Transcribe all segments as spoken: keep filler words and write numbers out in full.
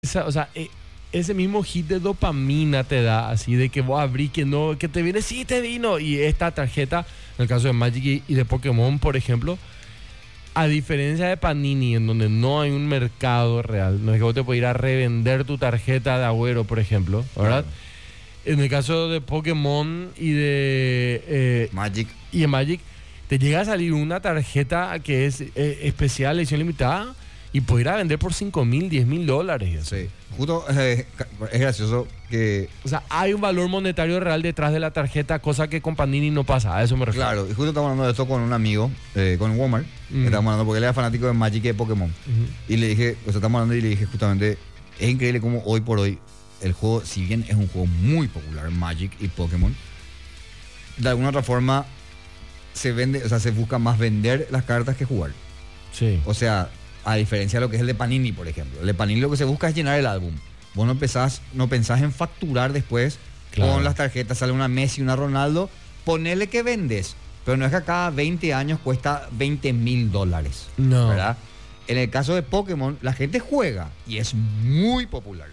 esa, o sea, eh, ese mismo hit de dopamina te da, así de que vos abrís, que no, que te viene, sí te vino. Y esta tarjeta, en el caso de Magic y, y de Pokémon, por ejemplo, a diferencia de Panini, en donde no hay un mercado real, no es que vos te puedes ir a revender tu tarjeta de Agüero, por ejemplo, ¿verdad? Claro. En el caso de Pokémon y de eh, Magic. y de Magic, te llega a salir una tarjeta que es eh, especial, edición limitada, y puede ir a vender por cinco mil, diez mil dólares. Sí. Justo eh, es gracioso que. O sea, hay un valor monetario real detrás de la tarjeta, cosa que con Panini no pasa. A eso me refiero. Claro, y justo estamos hablando de esto con un amigo, eh, con Walmart. Mm. Estamos hablando porque él era fanático de Magic y de Pokémon. Ujú. Y le dije, o sea, estamos hablando y le dije justamente, es increíble cómo hoy por hoy el juego, si bien es un juego muy popular, Magic y Pokémon, de alguna otra forma se vende, o sea, se busca más vender las cartas que jugar. Sí. O sea, a diferencia de lo que es el de Panini, por ejemplo. El de Panini lo que se busca es llenar el álbum. Vos no pensás, no pensás en facturar después Claro. con las tarjetas, sale una Messi, una Ronaldo, ponele que vendes. Pero no es que cada veinte años cuesta veinte mil dólares. No. ¿Verdad? En el caso de Pokémon, la gente juega y es muy popular.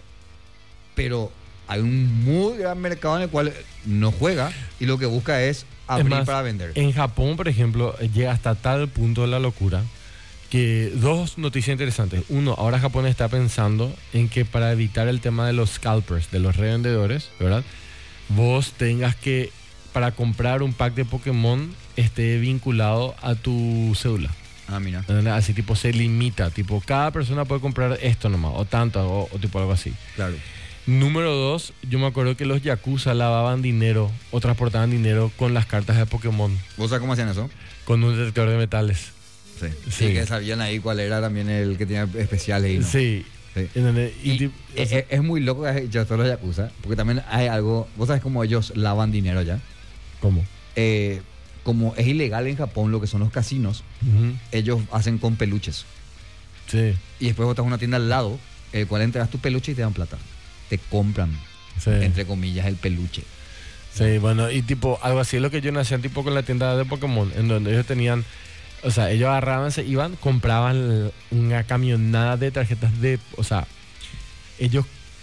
Pero hay un muy gran mercado en el cual no juega y lo que busca es abrir Es más, para vender. En Japón, por ejemplo, llega hasta tal punto de la locura que dos noticias interesantes. Uno, ahora Japón está pensando en que para evitar el tema de los scalpers, de los revendedores, ¿verdad? Vos tengas que, para comprar un pack de Pokémon, esté vinculado a tu cédula. Ah, mira. Así tipo se limita, tipo cada persona puede comprar esto nomás, o tanto, o, o tipo algo así. Claro. Número dos, yo me acuerdo que los Yakuza lavaban dinero o transportaban dinero con las cartas de Pokémon, ¿Vos sabés cómo hacían eso? con un detector de metales. Sí. Sí. Sí, que sabían ahí cuál era también el que tenía especiales y no. Sí. Sí. ¿Entendés? Y Y tip- o es, sea, es- es muy loco que has hecho todos los Yakuza, porque también hay algo, vos sabes cómo ellos lavan dinero ya. ¿Cómo? Eh, como es ilegal en Japón lo que son los casinos, Ujú. ellos hacen con peluches. Sí. Y después vos estás en una tienda al lado, el cual entregas tu peluche y te dan plata. Te compran, Sí. entre comillas, el peluche. Sí, bueno, y tipo, algo así es lo que yo no hacían tipo con la tienda de Pokémon, en donde ellos tenían, o sea, ellos agarraban, se iban, compraban una camionada de tarjetas de, o sea, ellos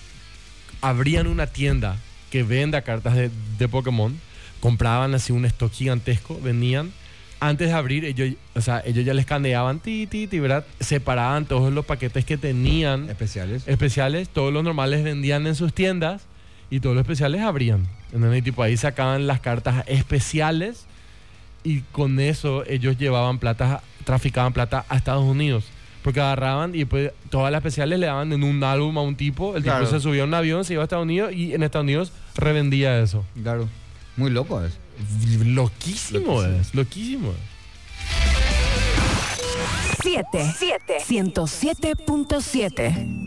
abrían una tienda que venda cartas de, de Pokémon, compraban así un stock gigantesco, vendían. Antes de abrir, ellos, o sea, ellos ya les escaneaban, ti, ti, ti, ¿verdad? Separaban todos los paquetes que tenían Especiales. especiales, todos los normales vendían en sus tiendas y todos los especiales abrían. ¿Entendés? Y tipo ahí sacaban las cartas especiales y con eso ellos llevaban plata, traficaban plata a Estados Unidos. Porque agarraban y después todas las especiales le daban en un álbum a un tipo, el Claro. tipo se subía a un avión, se iba a Estados Unidos y en Estados Unidos revendía eso. Claro. Muy loco es. Loquísimo, Loquísimo. es, loquísimo. siete. ciento siete punto siete.